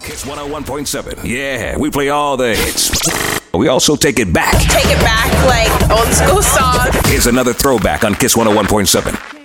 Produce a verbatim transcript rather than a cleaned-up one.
Kiss one oh one point seven. Yeah, we play all the hits. We also take it back. Take it back like old school song. Here's another throwback on Kiss one oh one point seven.